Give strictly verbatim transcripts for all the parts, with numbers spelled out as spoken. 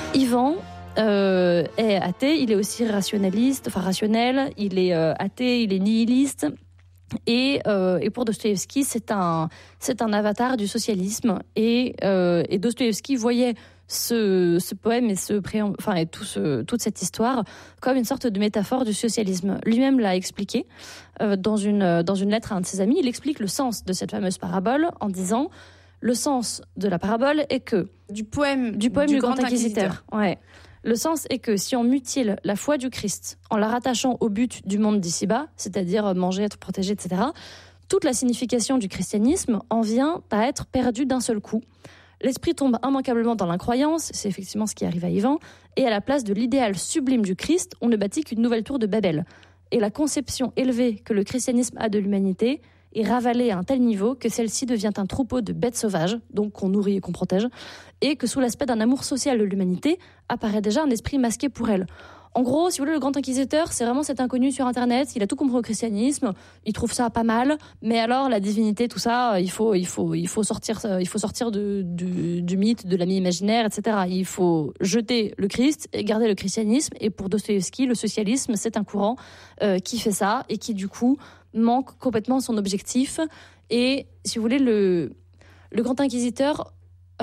Yvan euh, est athée, il est aussi rationaliste, enfin rationnel, il est euh, athée, il est nihiliste. Et, euh, et pour Dostoïevski, c'est un, c'est un avatar du socialisme. Et, euh, et Dostoïevski voyait ce, ce poème et, ce préam... enfin, et tout ce, toute cette histoire comme une sorte de métaphore du socialisme. Lui-même l'a expliqué euh, dans, une, dans une lettre à un de ses amis. Il explique le sens de cette fameuse parabole en disant « Le sens de la parabole est que… » Du poème du, poème du, du Grand, Grand Inquisiteur. Inquisiteur. Ouais. Le sens est que si on mutile la foi du Christ en la rattachant au but du monde d'ici-bas, c'est-à-dire manger, être protégé, et cetera, toute la signification du christianisme en vient à être perdue d'un seul coup. L'esprit tombe immanquablement dans l'incroyance, c'est effectivement ce qui arrive à Yvan, et à la place de l'idéal sublime du Christ, on ne bâtit qu'une nouvelle tour de Babel. Et la conception élevée que le christianisme a de l'humanité est ravalée à un tel niveau que celle-ci devient un troupeau de bêtes sauvages, donc qu'on nourrit et qu'on protège, et que sous l'aspect d'un amour social de l'humanité apparaît déjà un esprit masqué pour elle. En gros, si vous voulez, le grand inquisiteur, c'est vraiment cet inconnu sur Internet, il a tout compris au christianisme, il trouve ça pas mal, mais alors la divinité, tout ça, il faut, il faut, il faut sortir, il faut sortir de, du, du mythe, de l'ami imaginaire, et cetera. Il faut jeter le Christ et garder le christianisme, et pour Dostoïevski, le socialisme, c'est un courant euh, qui fait ça, et qui du coup manque complètement son objectif. Et si vous voulez, le, le grand inquisiteur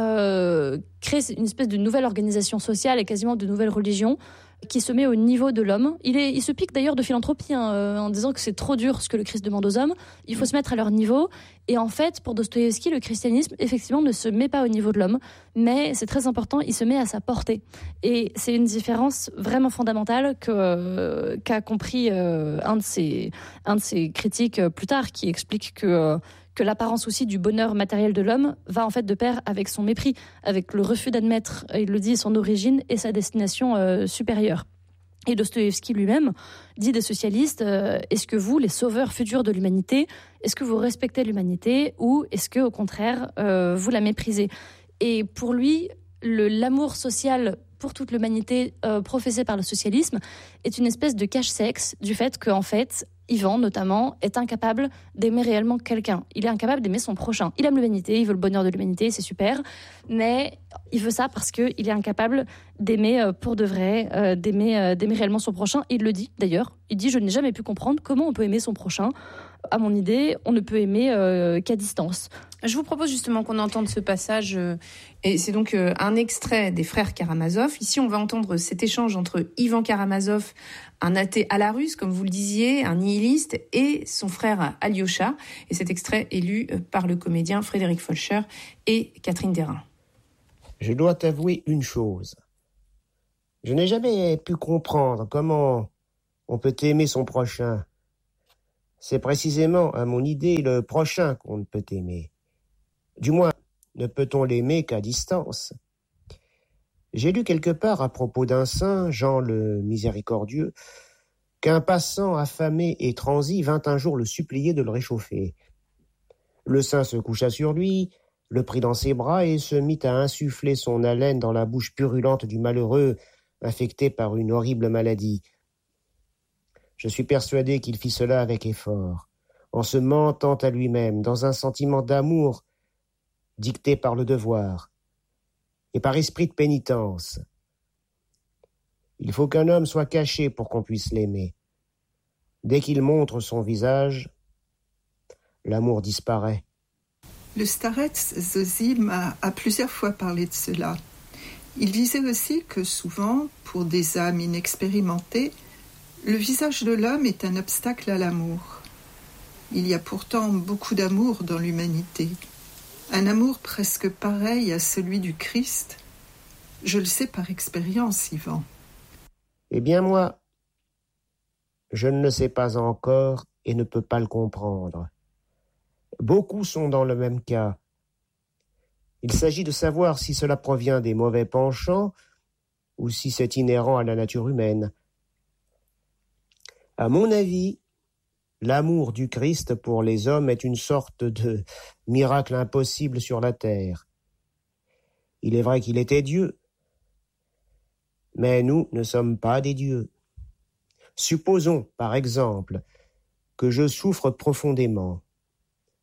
euh, crée une espèce de nouvelle organisation sociale et quasiment de nouvelle religion qui se met au niveau de l'homme. Il, est, il se pique d'ailleurs de philanthropie hein, euh, en disant que c'est trop dur ce que le Christ demande aux hommes. Il faut se mettre à leur niveau. Et en fait, pour Dostoïevski, le christianisme, effectivement, ne se met pas au niveau de l'homme, mais c'est très important, il se met à sa portée. Et c'est une différence vraiment fondamentale que, euh, qu'a compris euh, un, de ses, un de ses critiques euh, plus tard, qui explique que... Euh, que l'apparence aussi du bonheur matériel de l'homme va en fait de pair avec son mépris, avec le refus d'admettre, il le dit, son origine et sa destination euh, supérieure. Et Dostoïevski lui-même dit des socialistes, euh, est-ce que vous, les sauveurs futurs de l'humanité, est-ce que vous respectez l'humanité ou est-ce que, au contraire, euh, vous la méprisez ? Et pour lui, le, l'amour social pour toute l'humanité euh, professé par le socialisme est une espèce de cache-sexe du fait qu'en fait, Yvan, notamment, est incapable d'aimer réellement quelqu'un. Il est incapable d'aimer son prochain. Il aime l'humanité, il veut le bonheur de l'humanité, c'est super, mais il veut ça parce qu'il est incapable d'aimer euh, pour de vrai, euh, d'aimer, euh, d'aimer réellement son prochain. Il le dit, d'ailleurs. Il dit « Je n'ai jamais pu comprendre comment on peut aimer son prochain. À mon idée, on ne peut aimer euh, qu'à distance. » Je vous propose justement qu'on entende ce passage, euh, et c'est donc euh, un extrait des frères Karamazov. Ici, on va entendre cet échange entre Ivan Karamazov, un athée à la russe, comme vous le disiez, un nihiliste, et son frère Alyosha. Et cet extrait est lu par le comédien Frédéric Folcher et Catherine Derain. Je dois t'avouer une chose. Je n'ai jamais pu comprendre comment on peut aimer son prochain. C'est précisément, à mon idée, le prochain qu'on ne peut aimer. Du moins, ne peut-on l'aimer qu'à distance. J'ai lu quelque part à propos d'un saint, Jean le Miséricordieux, qu'un passant affamé et transi vint un jour le supplier de le réchauffer. Le saint se coucha sur lui, le prit dans ses bras et se mit à insuffler son haleine dans la bouche purulente du malheureux, infecté par une horrible maladie. Je suis persuadé qu'il fit cela avec effort, en se mentant à lui-même, dans un sentiment d'amour dicté par le devoir et par esprit de pénitence. Il faut qu'un homme soit caché pour qu'on puisse l'aimer. Dès qu'il montre son visage, l'amour disparaît. Le starets Zosime a, a plusieurs fois parlé de cela. Il disait aussi que souvent, pour des âmes inexpérimentées, le visage de l'homme est un obstacle à l'amour. Il y a pourtant beaucoup d'amour dans l'humanité. Un amour presque pareil à celui du Christ. Je le sais par expérience, Yvan. Eh bien moi, je ne le sais pas encore et ne peux pas le comprendre. Beaucoup sont dans le même cas. Il s'agit de savoir si cela provient des mauvais penchants ou si c'est inhérent à la nature humaine. À mon avis, l'amour du Christ pour les hommes est une sorte de miracle impossible sur la terre. Il est vrai qu'il était Dieu, mais nous ne sommes pas des dieux. Supposons, par exemple, que je souffre profondément.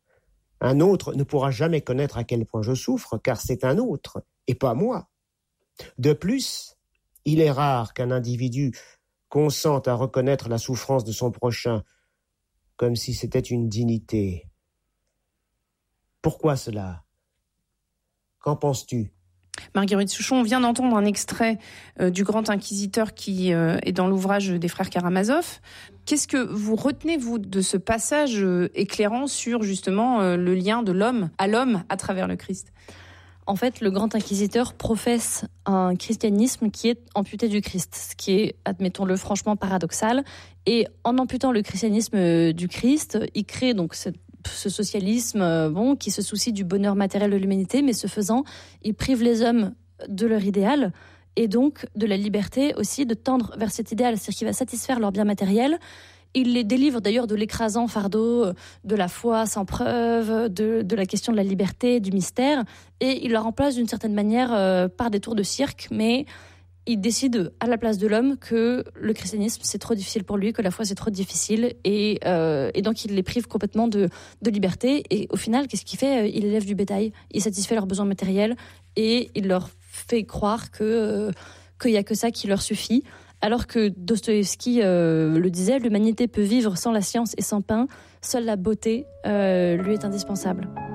Un autre ne pourra jamais connaître à quel point je souffre, car c'est un autre, et pas moi. De plus, il est rare qu'un individu consente à reconnaître la souffrance de son prochain comme si c'était une dignité. Pourquoi cela ? Qu'en penses-tu ? Marguerite Souchon, on vient d'entendre un extrait euh, du Grand Inquisiteur qui euh, est dans l'ouvrage des frères Karamazov. Qu'est-ce que vous retenez, vous, de ce passage euh, éclairant sur justement euh, le lien de l'homme à l'homme à travers le Christ ? En fait, le Grand Inquisiteur professe un christianisme qui est amputé du Christ, ce qui est, admettons-le, franchement paradoxal. Et en amputant le christianisme du Christ, il crée donc cette ce socialisme euh, bon, qui se soucie du bonheur matériel de l'humanité, mais ce faisant, il prive les hommes de leur idéal et donc de la liberté aussi de tendre vers cet idéal, c'est-à-dire qu'il va satisfaire leur bien matériel. Il les délivre d'ailleurs de l'écrasant fardeau de la foi sans preuve, de, de la question de la liberté, du mystère, et il la remplace d'une certaine manière euh, par des tours de cirque, mais il décide à la place de l'homme que le christianisme c'est trop difficile pour lui, que la foi c'est trop difficile, et, euh, et donc il les prive complètement de, de liberté. Et au final, qu'est-ce qu'il fait ? Il élève du bétail, il satisfait leurs besoins matériels et il leur fait croire que euh, qu'il n'y a que ça qui leur suffit. Alors que Dostoïevski euh, le disait, l'humanité peut vivre sans la science et sans pain, seule la beauté euh, lui est indispensable.